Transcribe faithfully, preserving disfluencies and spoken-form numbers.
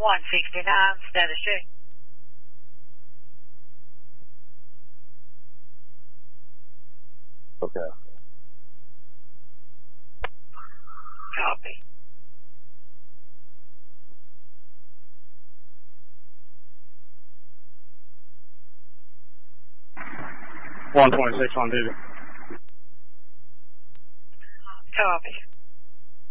one sixty-nine, status check. Okay. Copy. one twenty-six on duty. Copy.